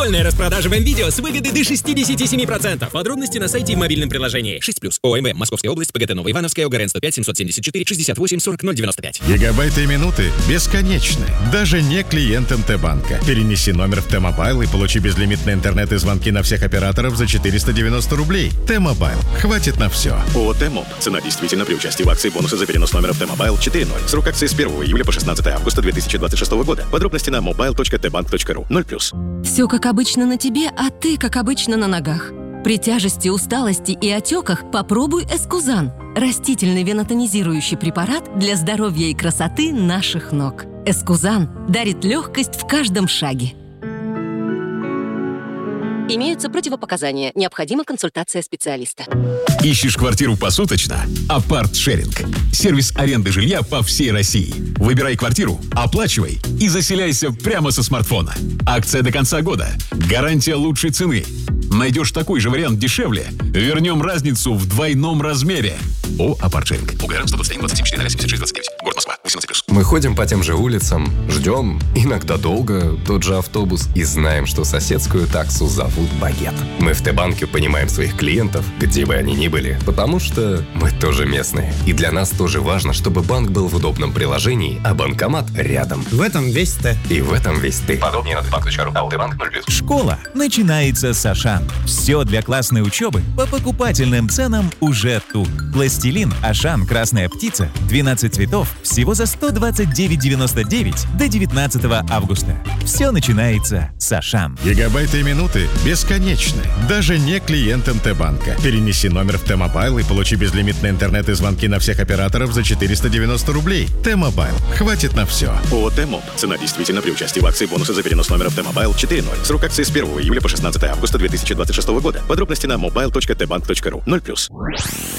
Глобальная распродажа в МВидео с выгоды до 67%. Подробности на сайте и в мобильном приложении. 6+. ОМВ. Московская область. ПГТ Новоивановская. ОГРН 105 774 68 40 095. Гигабайты и минуты бесконечны. Даже не клиент МТ-банка. Перенеси номер в Т-Мобайл и получи безлимитный интернет и звонки на всех операторов за 490 рублей. Т-Мобайл. Хватит на все. ООО «Т-Моб». Цена действительно при участии в акции бонусы за перенос номера в Т-Мобайл 4.0. Срок акции с 1 июля по 16 августа 2026 года. Подробности на mobile.tbank.ru. 0+. Все как обычно на тебе, а ты как обычно на ногах. При тяжести, усталости и отеках попробуй Эскузан. Растительный венотонизирующий препарат для здоровья и красоты наших ног. Эскузан дарит легкость в каждом шаге. Имеются противопоказания. Необходима консультация специалиста. Ищешь квартиру посуточно? Апарт-шеринг. Сервис аренды жилья по всей России. Выбирай квартиру, оплачивай и заселяйся прямо со смартфона. Акция до конца года. Гарантия лучшей цены. Найдешь такой же вариант дешевле? Вернем разницу в двойном размере. Апарт-шеринг. УГРН 121 24 076 29. Город Москва. 18+. Мы ходим по тем же улицам, ждем, иногда долго, тот же автобус и знаем, что соседскую таксу зовут Багет. Мы в Т-банке понимаем своих клиентов, где бы они ни были, потому что мы тоже местные. И для нас тоже важно, чтобы банк был в удобном приложении, а банкомат рядом. В этом весь Т. И в этом весь ты. Подробнее на tbank.ru. АО «Т-банк» 0+. Школа начинается с Ашан. Все для классной учебы по покупательным ценам уже тут. Пластилин Ашан «Красная птица» 12 цветов всего за 129,99 до 19 августа. Все начинается с Ашан. Гигабайты и минуты бесконечны. Даже не клиент МТ-банка. Перенеси номер в Т-Мобайл и получи безлимитный интернет и звонки на всех операторов за 490 рублей. Т-Мобайл. Хватит на все. ООО «Т-Моб». Цена действительно при участии в акции бонусы за перенос номера в Т-Мобайл 4.0. Срок акции с 1 июля по 16 августа 2026 года. Подробности на mobile.tbank.ru. 0+.